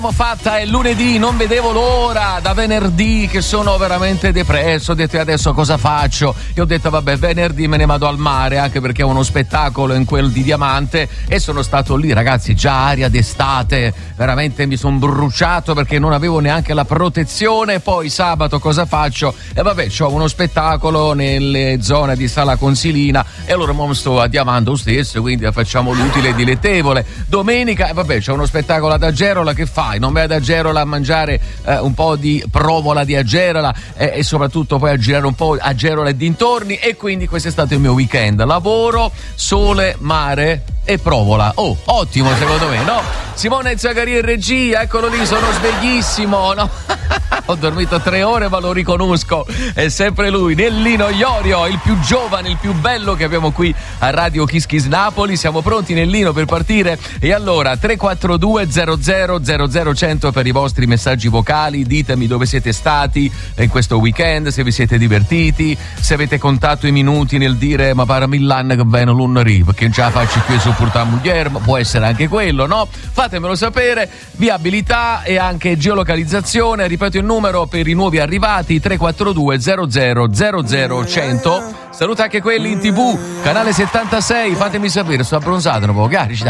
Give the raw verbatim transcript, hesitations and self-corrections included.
Fatta è lunedì, non vedevo l'ora da venerdì che sono veramente depresso. Ho detto adesso cosa faccio? E ho detto vabbè, venerdì me ne vado al mare, anche perché ho uno spettacolo in quel di Diamante e sono stato lì, ragazzi, già aria d'estate, veramente mi sono bruciato perché non avevo neanche la protezione. Poi sabato cosa faccio? E vabbè, c'ho uno spettacolo nelle zone di Sala Consilina e allora mo sto a Diamante stesso, quindi facciamo l'utile e dilettevole. Domenica, e vabbè, c'ho uno spettacolo ad Agerola, che fai? Non vai ad Agerola a mangiare eh, un po' di provola di Agerola eh, e soprattutto poi a girare un po' Agerola e dintorni, e quindi questo è stato il mio weekend. Lavoro, sole, mare e provola. Oh, ottimo secondo me, no? Simone Zagaria in regia, eccolo lì, sono sveglissimo, no? Ho dormito tre ore ma lo riconosco, è sempre lui, Nellino Iorio, il più giovane, il più bello che abbiamo qui a Radio Kiss Kiss Napoli. Siamo pronti, Nellino, per partire? E allora tre quattro due zero zero zero zero cento per i vostri messaggi vocali. Ditemi dove siete stati in questo weekend, se vi siete divertiti, se avete contato i minuti nel dire ma para mill'anno che vengono lunedì perché non ce la faccio più su portare moglie, ma può essere anche quello, no? Fatemelo sapere. Viabilità e anche geolocalizzazione. Ripeto il numero per i nuovi arrivati: tre quattro due zero zero zero zero cento. Saluta anche quelli in tv, canale settantasei. Fatemi sapere, sto abbronzato un po', cari, ci